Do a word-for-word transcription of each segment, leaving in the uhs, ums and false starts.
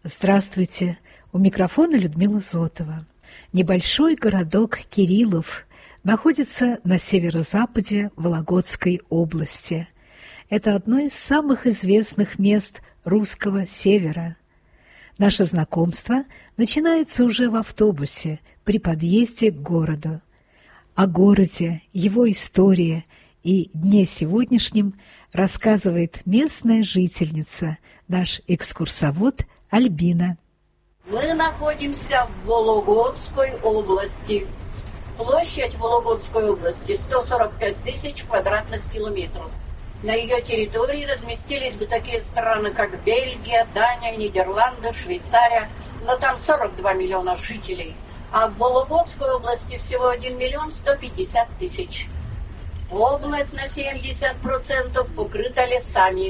Здравствуйте! У микрофона Людмила Зотова. Небольшой городок Кириллов находится на северо-западе Вологодской области. Это одно из самых известных мест русского севера. Наше знакомство начинается уже в автобусе при подъезде к городу. О городе, его истории и дне сегодняшнем рассказывает местная жительница, наш экскурсовод Альбина. Мы находимся в Вологодской области. Площадь Вологодской области сто сорок пять тысяч квадратных километров. На ее территории разместились бы такие страны, как Бельгия, Дания, Нидерланды, Швейцария, но там сорок два миллиона жителей. А в Вологодской области всего один миллион сто пятьдесят тысяч. Область на семьдесят процентов покрыта лесами.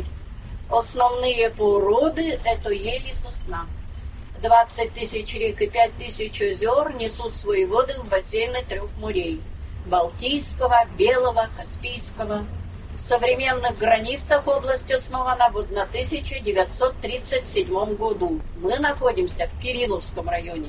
Основные породы – это ель и сосна. двадцать тысяч рек и пять тысяч озер несут свои воды в бассейны трех морей – Балтийского, Белого, Каспийского. В современных границах область основана в тысяча девятьсот тридцать седьмом году. Мы находимся в Кирилловском районе.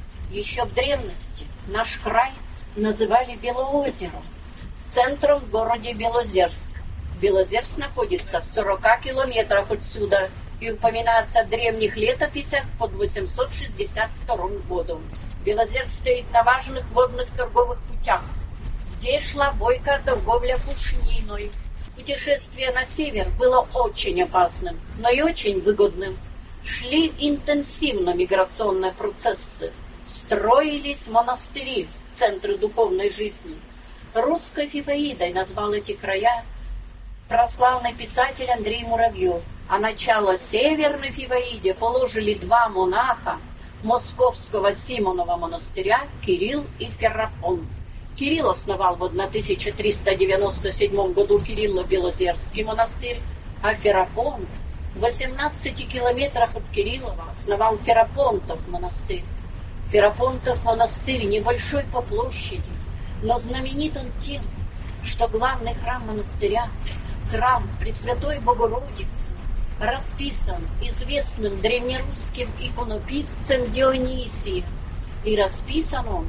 Еще в древности наш край называли Белоозером, с центром в городе Белозерск. Белозерск находится в сорока километрах отсюда и упоминается в древних летописях под восемьсот шестьдесят вторым годом. Белозерск стоит на важных водных торговых путях. Здесь шла бойкая торговля пушниной. Путешествие на север было очень опасным, но и очень выгодным. Шли интенсивно миграционные процессы. Строились монастыри, центры духовной жизни. Русской Фиваидой назвал эти края прославный писатель Андрей Муравьев. А начало Северной Фиваиде положили два монаха Московского Симонова монастыря Кирилл и Ферапонт. Кирилл основал в тысяча триста девяносто седьмом году Кирилло-Белозерский монастырь, а Ферапонт в восемнадцати километрах от Кириллова основал Ферапонтов монастырь. Ферапонтов монастырь небольшой по площади, но знаменит он тем, что главный храм монастыря, храм Пресвятой Богородицы, расписан известным древнерусским иконописцем Дионисием, и расписан он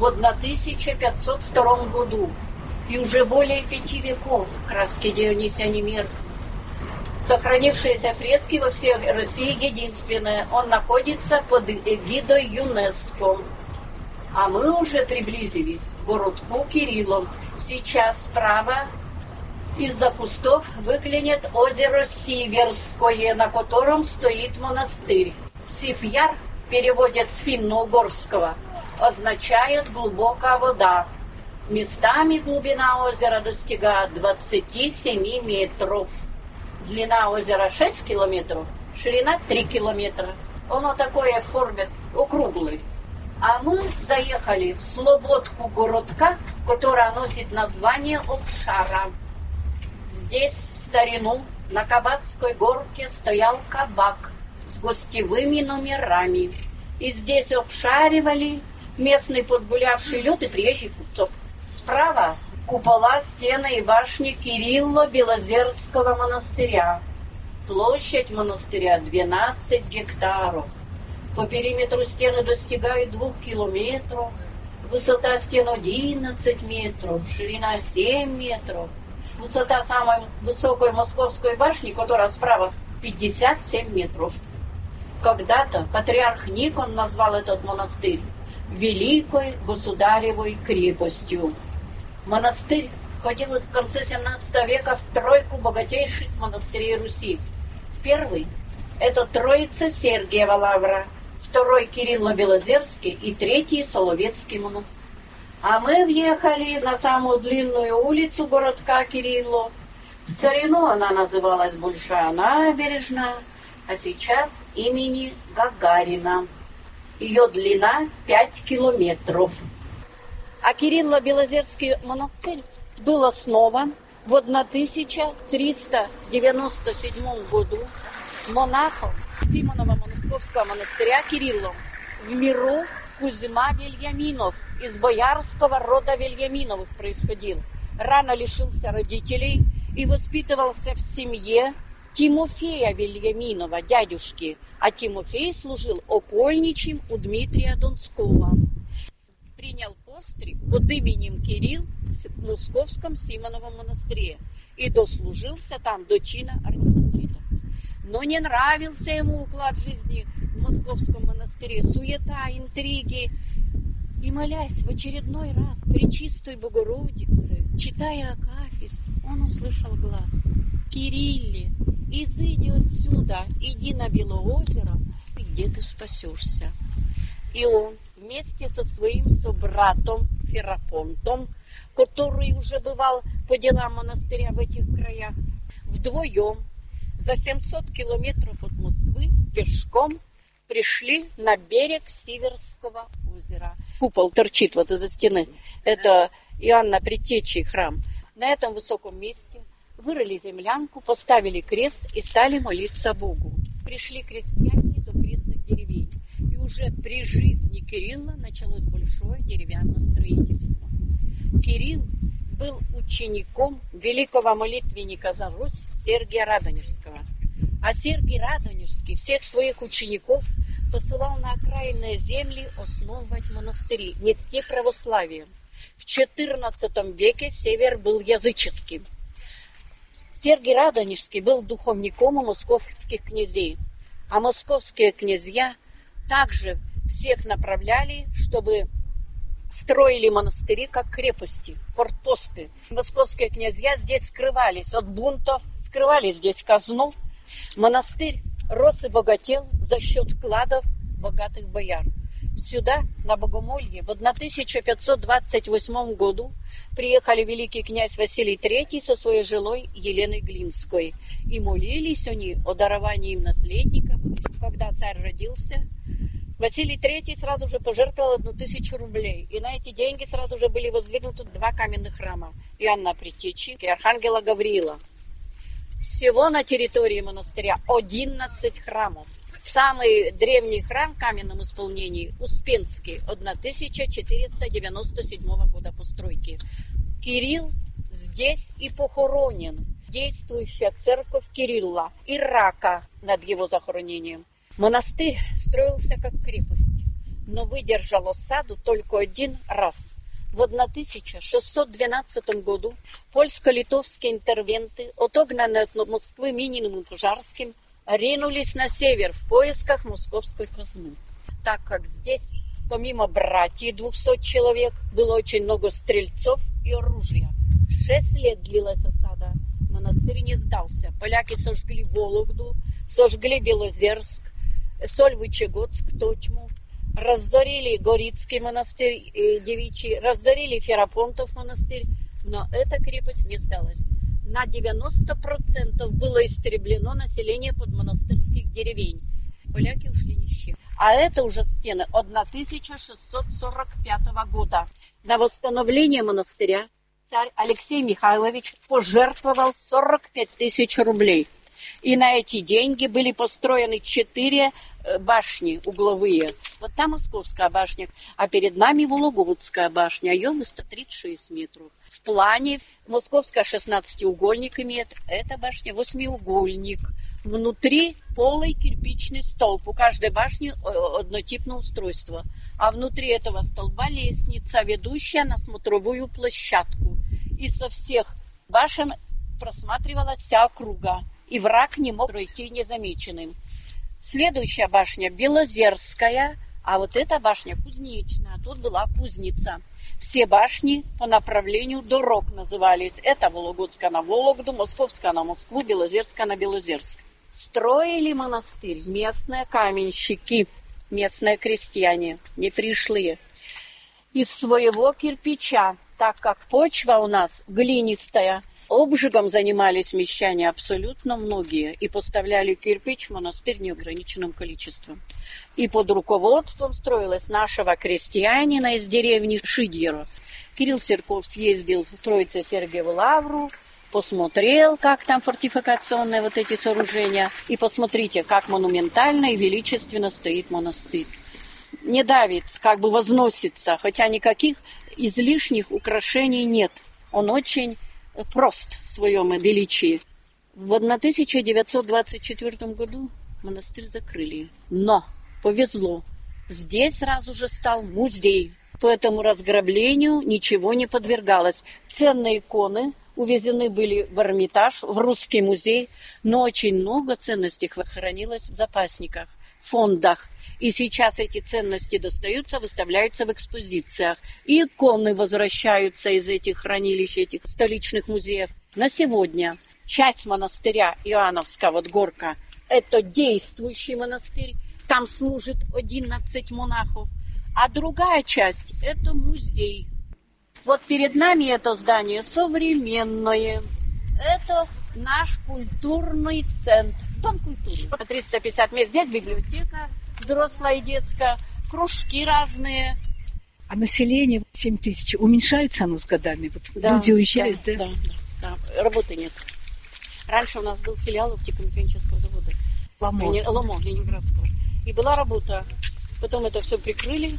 в тысяча пятьсот втором году, и уже более пяти веков краски Дионисия не меркнут. Сохранившиеся фрески во всей России единственные, он находится под эгидой ЮНЕСКО. А мы уже приблизились к городку Кириллов. Сейчас справа из-за кустов выглянет озеро Сиверское, на котором стоит монастырь. Сифьяр в переводе с финно-угорского означает «глубокая вода». Местами глубина озера достигает двадцати семи метров. Длина озера шесть километров, ширина три километра. Оно такое в форме округлой. А мы заехали в слободку городка, которая носит название Обшара. Здесь в старину на Кабацкой горке стоял кабак с гостевыми номерами. И здесь обшаривали местный подгулявший люд и приезжих купцов. Справа купола, стены и башни Кирилло-Белозерского монастыря. Площадь монастыря двенадцать гектаров. По периметру стены достигают двух километров. Высота стен одиннадцать метров, ширина семь метров. Высота самой высокой московской башни, которая справа, пятьдесят семь метров. Когда-то патриарх Никон назвал этот монастырь Великой Государевой крепостью. Монастырь входил в конце семнадцатого века в тройку богатейших монастырей Руси. Первый – это Троица Сергиева Лавра, второй – Кирилло-Белозерский и третий – Соловецкий монастырь. А мы въехали на самую длинную улицу городка Кириллов. В старину она называлась Большая набережная, а сейчас имени Гагарина. Ее длина пять километров. А Кирилло-Белозерский монастырь был основан в тысяча триста девяносто седьмом году монахом Симонова Московского монастыря Кириллом в миру Кузьма Вельяминов из боярского рода Вельяминовых происходил. Рано лишился родителей и воспитывался в семье Тимофея Вильяминова, дядюшки, а Тимофей служил окольничим у Дмитрия Донского. Принял постриг под именем Кирилл в Московском Симоновом монастыре и дослужился там до чина архимандрита. Но не нравился ему уклад жизни в Московском монастыре, суета, интриги. И, молясь в очередной раз Пречистой Богородице, читая акафист, он услышал глас: «Кирилле, изыди отсюда, иди на Белоозеро, где ты спасешься». И он вместе со своим собратом Ферапонтом, который уже бывал по делам монастыря в этих краях, вдвоем за семьсот километров от Москвы пешком пришли на берег Сиверского озера. Купол торчит вот из-за стены. Это Иоанна Предтечи храм. На этом высоком месте вырыли землянку, поставили крест и стали молиться Богу. Пришли крестьяне из окрестных деревень. И уже при жизни Кирилла началось большое деревянное строительство. Кирилл был учеником великого молитвенника за Русь Сергия Радонежского. А Сергий Радонежский всех своих учеников посылал на окраинные земли основывать монастыри, нести православие. В четырнадцатом веке север был языческим. Сергий Радонежский был духовником у московских князей, а московские князья также всех направляли, чтобы строили монастыри как крепости, фортпосты. Московские князья здесь скрывались от бунтов, скрывали здесь казну. Монастырь рос и богател за счет вкладов богатых бояр. Сюда, на Богомолье, в тысяча пятьсот двадцать восьмом году приехали великий князь Василий Третий со своей женой Еленой Глинской. И молились они о даровании им наследника. Когда царь родился, Василий Третий сразу же пожертвовал одну тысячу рублей. И на эти деньги сразу же были воздвигнуты два каменных храма: Иоанна Предтечи и Архангела Гавриила. Всего на территории монастыря одиннадцать храмов. Самый древний храм в каменном исполнении – Успенский, тысяча четыреста девяносто седьмого года постройки. Кирилл здесь и похоронен. Действующая церковь Кирилла и рака над его захоронением. Монастырь строился как крепость, но выдержал осаду только один раз. В тысяча шестьсот двенадцатом году польско-литовские интервенты, отогнанные от Москвы Мининым и Пожарским, ринулись на север в поисках московской казны. Так как здесь, помимо братьев двухсот человек, было очень много стрельцов и оружия. Шесть лет длилась осада. Монастырь не сдался. Поляки сожгли Вологду, сожгли Белозерск, Сольвычегодск, Тотьму, разорили Горицкий монастырь э, девичий, разорили Ферапонтов монастырь, но эта крепость не сдалась. На девяносто процентов было истреблено население подмонастырских деревень. Поляки ушли ни с чем. А это уже стены тысяча шестьсот сорок пятого года. На восстановление монастыря царь Алексей Михайлович пожертвовал сорок пять тысяч рублей. И на эти деньги были построены четыре башни угловые. Вот там Московская башня, а перед нами Вологодская башня. Ее высота тридцать шесть метров. В плане Московская шестнадцатиугольник имеет, эта башня восьмиугольник. Внутри полый кирпичный столб. У каждой башни однотипное устройство. А внутри этого столба лестница, ведущая на смотровую площадку. И со всех башен просматривалась вся округа. И враг не мог пройти незамеченным. Следующая башня Белозерская, а вот эта башня Кузнечная. Тут была кузница. Все башни по направлению дорог назывались. Это Вологодская на Вологду, Московская на Москву, Белозерская на Белозерск. Строили монастырь местные каменщики, местные крестьяне, не пришлые. Из своего кирпича, так как почва у нас глинистая, обжигом занимались мещане абсолютно многие и поставляли кирпич в монастырь неограниченным количеством. И под руководством строилась нашего крестьянина из деревни Шидьеро. Кирилл Серков съездил в Троице-Сергиеву лавру, посмотрел, как там фортификационные вот эти сооружения, и посмотрите, как монументально и величественно стоит монастырь. Не давит, как бы возносится, хотя никаких излишних украшений нет. Он очень прост в своем величии. В тысяча девятьсот двадцать четвёртом году монастырь закрыли. Но повезло. Здесь сразу же стал музей. По этому разграблению ничего не подвергалось. Ценные иконы увезены были в Эрмитаж, в Русский музей, но очень много ценностей хранилось в запасниках, фондах. И сейчас эти ценности достаются, выставляются в экспозициях. И иконы возвращаются из этих хранилищ, этих столичных музеев. На сегодня часть монастыря Иоанновска, вот горка, это действующий монастырь. Там служит одиннадцать монахов. А другая часть – это музей. Вот перед нами это здание современное. Это наш культурный центр. Дом культуры. триста пятьдесят мест здесь, библиотека взрослая и детская, кружки разные. А население семь тысяч, уменьшается оно с годами? Вот да, люди уезжают, да? Да, да, да, работы нет. Раньше у нас был филиал оптико-механического завода. Ломо. Ломо, Ленинградского. И была работа. Потом это все прикрыли.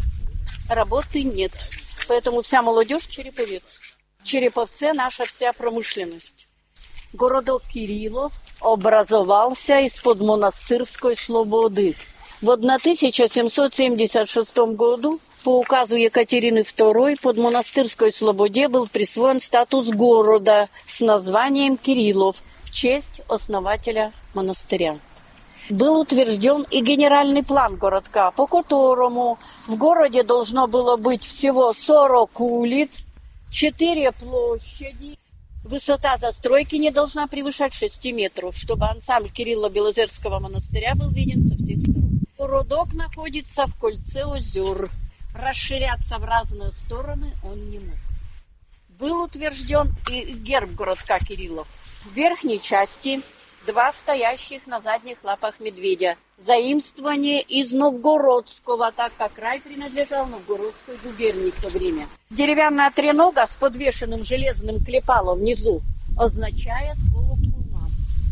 Работы нет. Поэтому вся молодежь Череповец. В Череповце наша вся промышленность. Городок Кириллов образовался из-под монастырской слободы. В тысяча семьсот семьдесят шестом году по указу Екатерины второй под монастырской слободе был присвоен статус города с названием Кириллов в честь основателя монастыря. Был утвержден и генеральный план городка, по которому в городе должно было быть всего сорок улиц, четыре площади. Высота застройки не должна превышать шесть метров, чтобы ансамбль Кирилло-Белозерского монастыря был виден со всех сторон. Городок находится в кольце озер. Расширяться в разные стороны он не мог. Был утвержден и герб городка Кириллов. В верхней части два стоящих на задних лапах медведя. Заимствование из Новгородского, так как край принадлежал Новгородской губернии в то время. Деревянная тренога с подвешенным железным клепалом внизу означает колокула.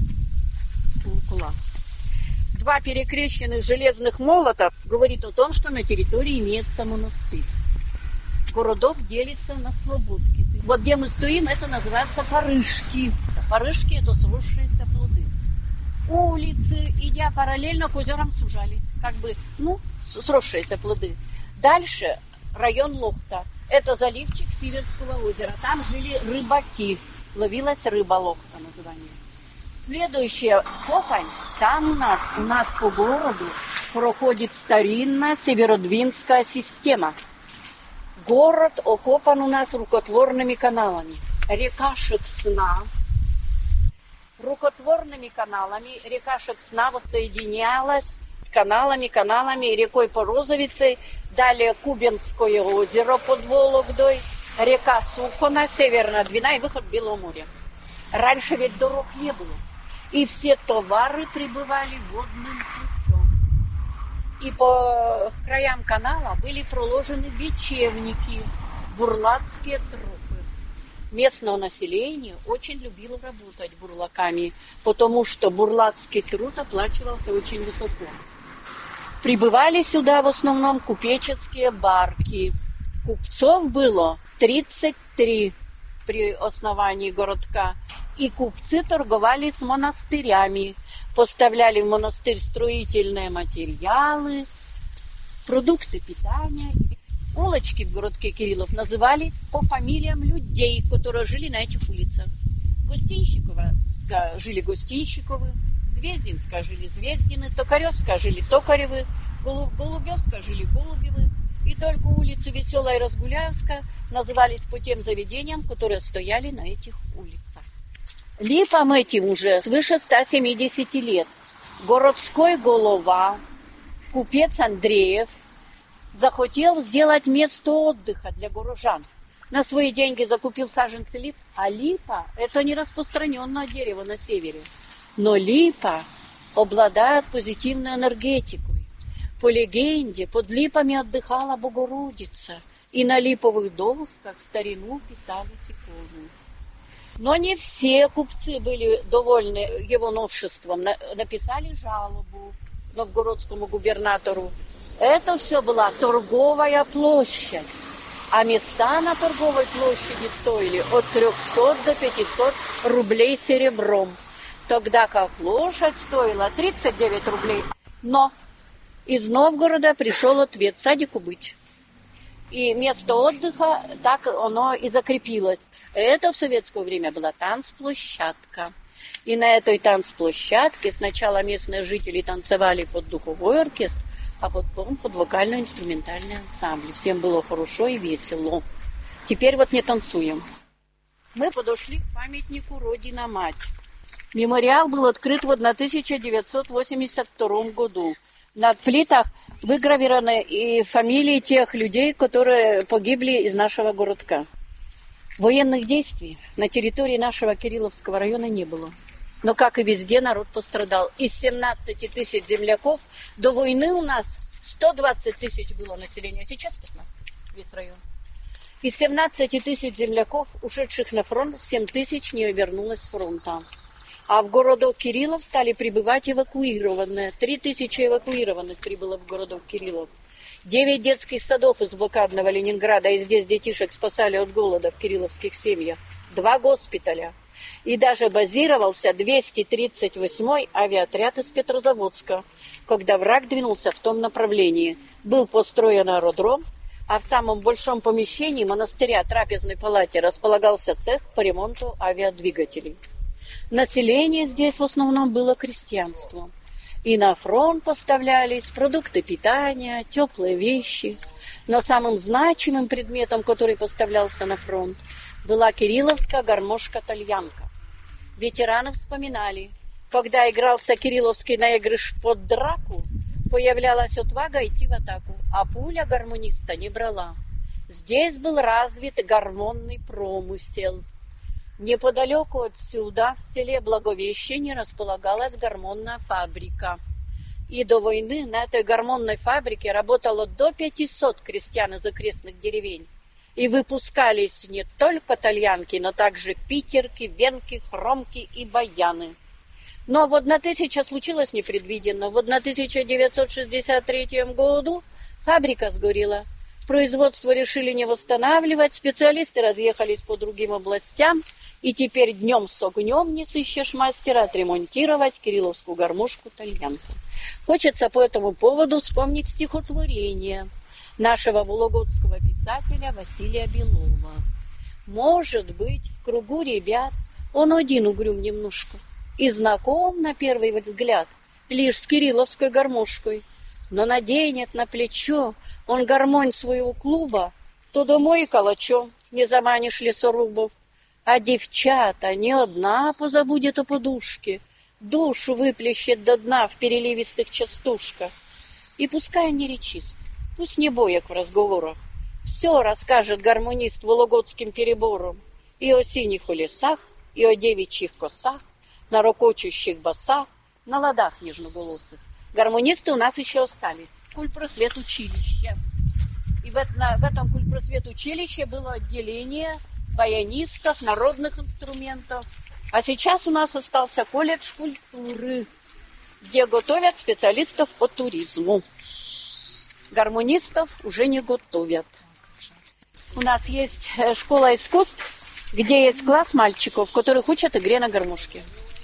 Колокула. Два перекрещенных железных молота говорит о том, что на территории имеется монастырь. Городок делится на слободки. Вот где мы стоим, это называется Парышки. Парышки – это сросшиеся плоды. Улицы, идя параллельно к озерам, сужались, как бы, ну, сросшиеся плоды. Дальше район Лохта. Это заливчик Сиверского озера. Там жили рыбаки. Ловилась рыба Лохта, название. Следующая Копань. Там у нас, у нас по городу проходит старинная северодвинская система. Город окопан у нас рукотворными каналами. Река Шексна. Рукотворными каналами река Шексна вот соединялась каналами, каналами, рекой Порозовицей. Далее Кубенское озеро под Вологдой. Река Сухона, Северная Двина и выход в Белое море. Раньше ведь дорог не было. И все товары прибывали водным путем. И по краям канала были проложены бечевники, бурлацкие тропы. Местное население очень любило работать бурлаками, потому что бурлацкий труд оплачивался очень высоко. Прибывали сюда в основном купеческие барки. Купцов было тридцать три при основании городка. И купцы торговали с монастырями, поставляли в монастырь строительные материалы, продукты питания. Улочки в городке Кириллов назывались по фамилиям людей, которые жили на этих улицах. Гостинщикова жили Гостинщиковы, Звездинска жили Звездины, Токаревска жили Токаревы, Голубевска жили Голубевы. И только улицы Веселая и Разгуляевска назывались по тем заведениям, которые стояли на этих улицах. Липам этим уже свыше ста семидесяти лет. Городской голова, купец Андреев, захотел сделать место отдыха для горожан. На свои деньги закупил саженцы лип, а липа – это не распространенное дерево на севере. Но липа обладает позитивной энергетикой. По легенде, под липами отдыхала Богородица, и на липовых досках в старину писались иконы. Но не все купцы были довольны его новшеством. Написали жалобу новгородскому губернатору. Это все была торговая площадь. А места на торговой площади стоили от трехсот до пятисот рублей серебром. тогда как лошадь стоила тридцать девять рублей. Но из Новгорода пришел ответ: садику быть. И место отдыха так оно и закрепилось. Это в советское время была танцплощадка. И на этой танцплощадке сначала местные жители танцевали под духовой оркестр, а потом под вокально-инструментальный ансамбль. Всем было хорошо и весело. Теперь вот не танцуем. Мы подошли к памятнику «Родина-мать». Мемориал был открыт в тысяча девятьсот восемьдесят втором году. На плитах выгравированы и фамилии тех людей, которые погибли из нашего городка. Военных действий на территории нашего Кирилловского района не было. Но, как и везде, народ пострадал. Из семнадцати тысяч земляков до войны у нас сто двадцать тысяч было населения, а сейчас пятнадцать, весь район. Из семнадцати тысяч земляков, ушедших на фронт, семь тысяч не вернулось с фронта. А в городок Кириллов стали прибывать эвакуированные. три тысячи эвакуированных прибыло в городок Кириллов. Девять детских садов из блокадного Ленинграда, и здесь детишек спасали от голода в кирилловских семьях. Два госпиталя. И даже базировался двести тридцать восьмой авиаотряд из Петрозаводска, когда враг двинулся в том направлении. Был построен аэродром, а в самом большом помещении монастыря трапезной палате располагался цех по ремонту авиадвигателей. Население здесь в основном было крестьянством. И на фронт поставлялись продукты питания, теплые вещи. Но самым значимым предметом, который поставлялся на фронт, была кирилловская гармошка-тальянка. Ветераны вспоминали, когда игрался кирилловский наигрыш под драку, появлялась отвага идти в атаку, а пуля гармониста не брала. Здесь был развит гормонный промысел. Неподалеку отсюда, в селе Благовещение, располагалась гормонная фабрика. И до войны на этой гормонной фабрике работало до пятисот крестьян из окрестных деревень. И выпускались не только тальянки, но также питерки, венки, хромки и баяны. Но в тысяча случилось непредвиденно. В тысяча девятьсот шестьдесят третьем году фабрика сгорела. Производство решили не восстанавливать, специалисты разъехались по другим областям, и теперь днем с огнем не сыщешь мастера отремонтировать кирилловскую гармошку-тальянку. Хочется по этому поводу вспомнить стихотворение нашего вологодского писателя Василия Белова. Может быть, в кругу ребят он один угрюм немножко и знаком на первый взгляд лишь с кирилловской гармошкой, но наденет на плечо он гармонь своего клуба, то домой и калачом не заманишь лесорубов. А девчата не одна позабудет о подушке, душу выплещет до дна в переливистых частушках. И пускай не речист, пусть не боек в разговорах, все расскажет гармонист вологодским перебором и о синих лесах, и о девичьих косах, на рокочущих басах, на ладах нежноголосых. Гармонисты у нас еще остались. Культпросвет училище. И в, это, в этом культпросвет училище было отделение баянистов, народных инструментов. А сейчас у нас остался колледж культуры, где готовят специалистов по туризму. Гармонистов уже не готовят. У нас есть школа искусств, где есть класс мальчиков, которых учат игре на гармошке.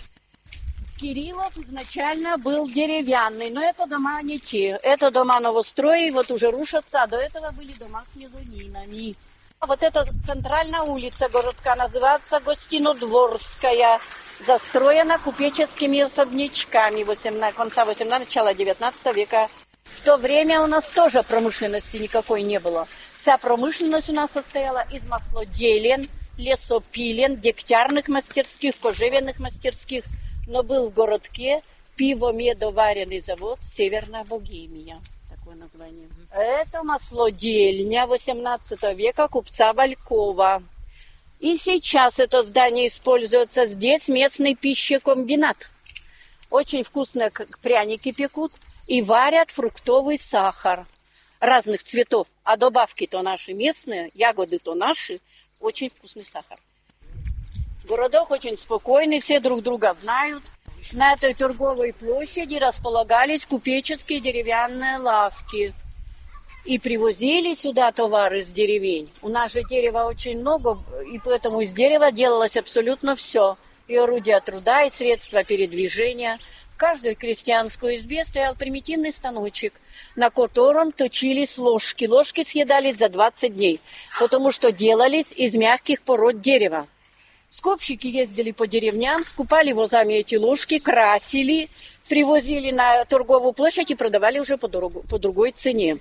Кириллов изначально был деревянный, но это дома не те. Это дома новострои, вот уже рушатся, а до этого были дома с мезонинами. Вот эта центральная улица городка называется Гостинодворская, застроена купеческими особнячками конца восемнадцатого, начала девятнадцатого века. В то время у нас тоже промышленности никакой не было. Вся промышленность у нас состояла из маслоделен, лесопилен, дегтярных мастерских, кожевенных мастерских. Но был в городке пиво-медоваренный завод «Северная Богемия». Такое название. Это маслодельня восемнадцатого века купца Валькова. И сейчас это здание используется. Здесь местный пищекомбинат. Очень вкусные пряники пекут и варят фруктовый сахар разных цветов. А добавки то наши местные, ягоды то наши. Очень вкусный сахар. Городок очень спокойный, все друг друга знают. На этой торговой площади располагались купеческие деревянные лавки. И привозили сюда товары с деревень. У нас же дерева очень много, и поэтому из дерева делалось абсолютно все. и орудия труда, и средства передвижения. В каждой крестьянской избе стоял примитивный станочек, на котором точились ложки. Ложки съедались за двадцать дней, потому что делались из мягких пород дерева. Скупщики ездили по деревням, скупали возами эти ложки, красили, привозили на торговую площадь и продавали уже по, дорогу, по другой цене.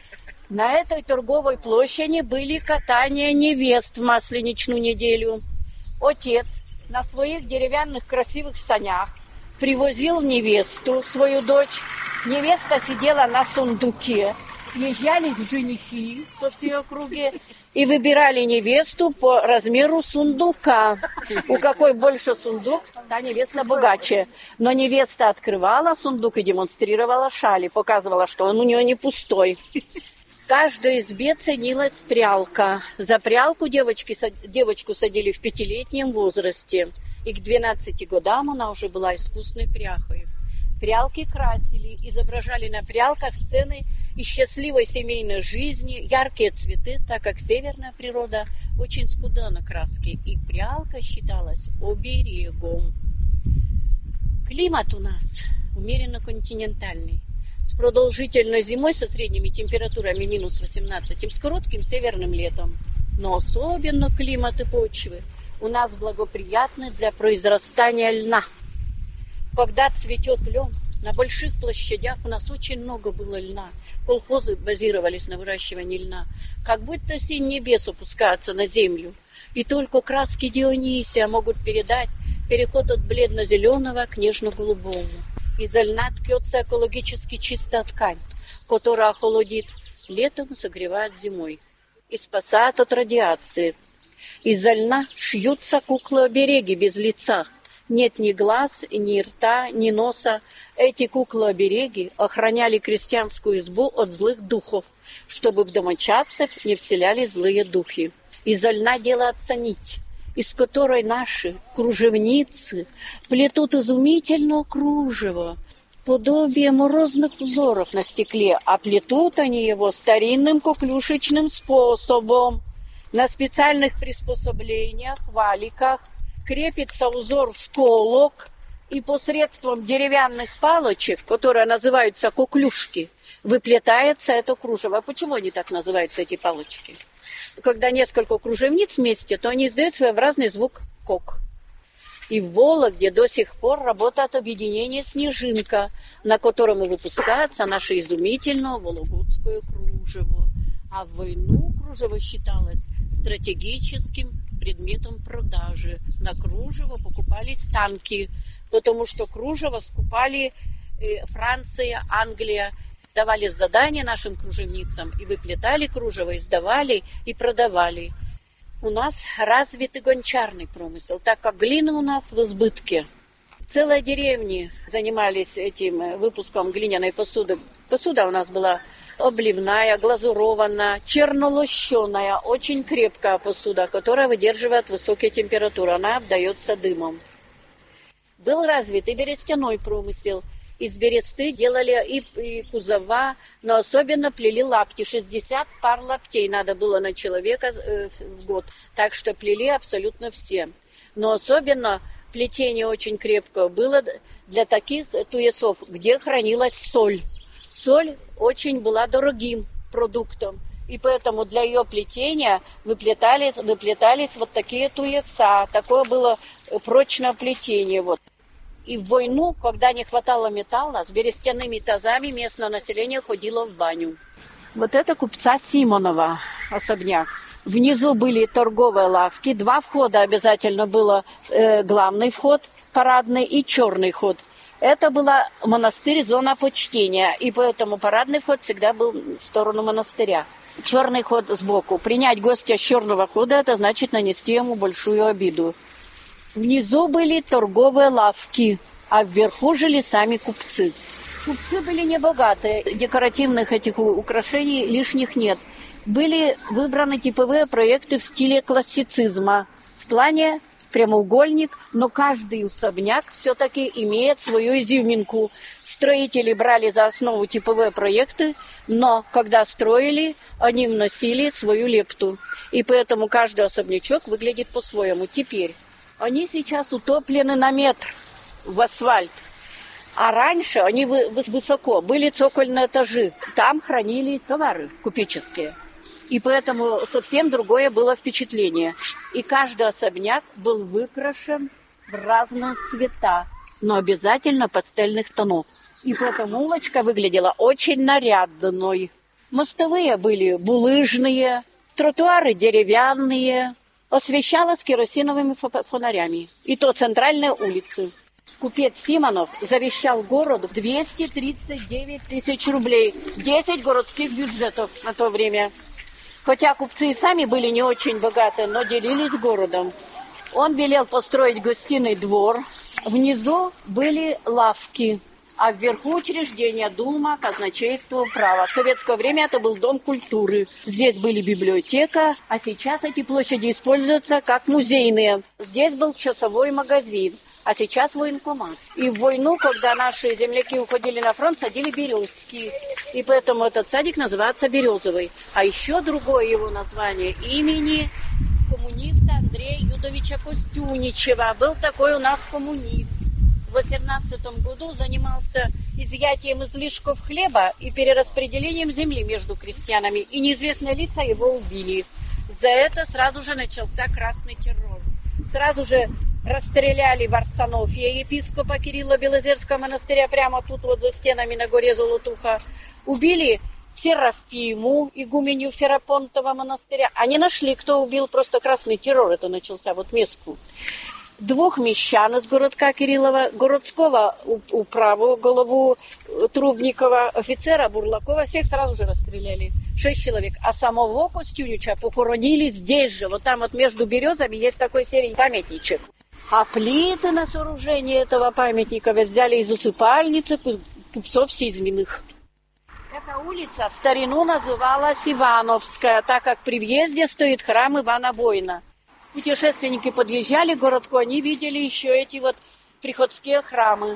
На этой торговой площади были катания невест в Масленичную неделю. Отец на своих деревянных красивых санях привозил невесту, свою дочь. Невеста сидела на сундуке. Съезжались женихи со всей округи и выбирали невесту по размеру сундука. У какой больше сундук, та невеста богаче. Но невеста открывала сундук и демонстрировала шали, показывала, что он у нее не пустой. В каждой избе ценилась прялка. За прялку девочки, девочку садили в пятилетнем возрасте. И к двенадцати годам она уже была искусной пряхой. Прялки красили, изображали на прялках сцены из счастливой семейной жизни, яркие цветы, так как северная природа очень скуда на краски. И прялка считалась оберегом. Климат у нас умеренно континентальный. С продолжительной зимой со средними температурами минус восемнадцать, с коротким северным летом. Но особенно климат и почвы у нас благоприятны для произрастания льна. Когда цветет лен, на больших площадях у нас очень много было льна. Колхозы базировались на выращивании льна. Как будто синь небес опускается на землю. И только краски Дионисия могут передать переход от бледно-зеленого к нежно-голубому. Из-за льна ткется экологически чистая ткань, которая охолодит летом и согревает зимой. И спасает от радиации. Из-за льна шьются куклы-обереги без лица. Нет ни глаз, ни рта, ни носа. Эти куклы-обереги охраняли крестьянскую избу от злых духов, чтобы в домочадцев не вселялись злые духи. Из-за льна делается нить, из которой наши кружевницы плетут изумительное кружево, подобие морозных узоров на стекле, а плетут они его старинным коклюшечным способом. На специальных приспособлениях, валиках, крепится узор в колок, и посредством деревянных палочек, которые называются коклюшки, выплетается это кружево. Почему они так называются, эти палочки? Когда несколько кружевниц вместе, то они издают своеобразный звук кок. И в Вологде до сих пор работает объединение «Снежинка», на котором и выпускается наше изумительное вологодское кружево. А в войну кружево считалось стратегическим предметом продажи. На кружево покупались танки, потому что кружево скупали Франция, Англия, давали задания нашим кружевницам и выплетали кружево, издавали и продавали. У нас развитый гончарный промысел, так как глина у нас в избытке. Целые деревни занимались этим выпуском глиняной посуды. Посуда у нас была обливная, глазурованная, чернолощеная, очень крепкая посуда, которая выдерживает высокие температуры. Она обдается дымом. Был развит и берестяной промысел. Из бересты делали и, и кузова, но особенно плели лапти. шестьдесят пар лаптей надо было на человека в год. Так что плели абсолютно все. Но особенно плетение очень крепкое было для таких туесов, где хранилась соль. Соль очень была дорогим продуктом, и поэтому для ее плетения выплетались, выплетались вот такие туеса. Такое было прочное плетение. Вот. И в войну, когда не хватало металла, с берестяными тазами местное население ходило в баню. Вот это купца Симонова особняк. Внизу были торговые лавки, два входа обязательно было, э, главный вход парадный и черный ход. Это был монастырь, зона почтения, и поэтому парадный вход всегда был в сторону монастыря. Черный ход сбоку. Принять гостя с черного хода, это значит нанести ему большую обиду. Внизу были торговые лавки, а вверху жили сами купцы. Купцы были небогатые, декоративных этих украшений лишних нет. Были выбраны типовые проекты в стиле классицизма. В плане прямоугольник, но каждый особняк все-таки имеет свою изюминку. Строители брали за основу типовые проекты, но когда строили, они вносили свою лепту. И поэтому каждый особнячок выглядит по-своему. Теперь Они сейчас утоплены на метр в асфальт. А раньше они высоко, были цокольные этажи. Там хранились товары купеческие. И поэтому совсем другое было впечатление. И каждый особняк был выкрашен в разные цвета, но обязательно пастельных тонов. И поэтому улочка выглядела очень нарядной. Мостовые были булыжные, тротуары деревянные, освещалось керосиновыми фонарями. И то центральные улицы. Купец Симонов завещал городу двести тридцать девять тысяч рублей, десять городских бюджетов на то время. Хотя купцы и сами были не очень богаты, но делились городом. Он велел построить гостиный двор. Внизу были лавки, а вверху учреждения Дума, казначейство, управа. В советское время это был дом культуры. Здесь были библиотека, а сейчас эти площади используются как музейные. Здесь был часовой магазин, а сейчас военкомат. И в войну, когда наши земляки уходили на фронт, садили березки. И поэтому этот садик называется Березовый. А еще другое его название имени коммуниста Андрея Юдовича Костюничева. Был такой у нас коммунист. В восемнадцатом году занимался изъятием излишков хлеба и перераспределением земли между крестьянами. И неизвестные лица его убили. За это сразу же начался красный террор. Сразу же расстреляли Варсонофия, епископа Кирилла Белозерского монастыря, прямо тут вот за стенами на горе Золотуха. Убили Серафиму, игуменью Ферапонтова монастыря. Они нашли, кто убил, просто красный террор это начался, вот Меску. Двух мещан из городка Кириллова, городского управу, голову Трубникова, офицера Бурлакова, всех сразу же расстреляли. Шесть человек. А самого Костюнича похоронили здесь же, вот там вот между березами есть такой серий памятничек. А плиты на сооружение этого памятника взяли из усыпальницы купцов Сизминых. Эта улица в старину называлась Ивановская, так как при въезде стоит храм Ивана Воина. Путешественники подъезжали к городку, они видели еще эти вот приходские храмы.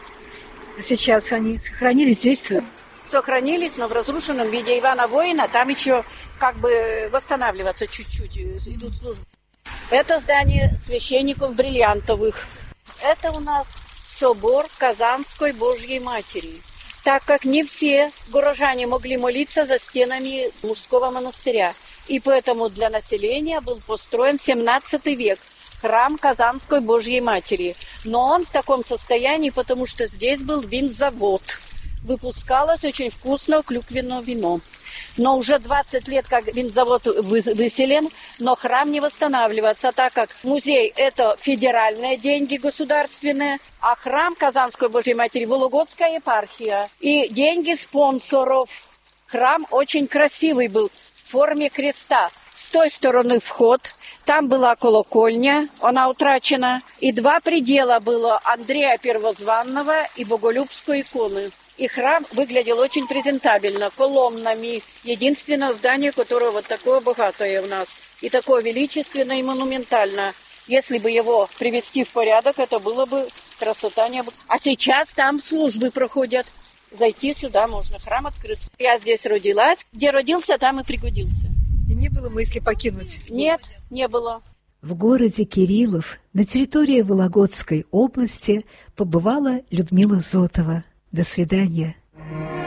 Сейчас они сохранились, действуют? Сохранились, но в разрушенном виде. Ивана Воина там еще как бы восстанавливаться чуть-чуть, идут службы. Это здание священников Бриллиантовых. Это у нас собор Казанской Божьей Матери. Так как не все горожане могли молиться за стенами мужского монастыря. И поэтому для населения был построен семнадцатый век храм Казанской Божьей Матери. Но он в таком состоянии, потому что здесь был винзавод. Выпускалось очень вкусное клюквенное вино. Но уже двадцать лет, как винзавод выселен, но храм не восстанавливается, так как музей – это федеральные деньги государственные, а храм Казанской Божьей Матери – Вологодская епархия. И деньги спонсоров. Храм очень красивый был, в форме креста. С той стороны вход, там была колокольня, она утрачена, и два предела было Андрея Первозванного и Боголюбской иконы. И храм выглядел очень презентабельно, колоннами. Единственное здание, которое вот такое богатое у нас. И такое величественное и монументальное. Если бы его привести в порядок, это было бы красота неба. А сейчас там службы проходят. Зайти сюда можно, храм открыт. Я здесь родилась. Где родился, там и пригодился. И не было мысли покинуть? Нет, не было. В городе Кириллов на территории Вологодской области побывала Людмила Зотова. До свидания.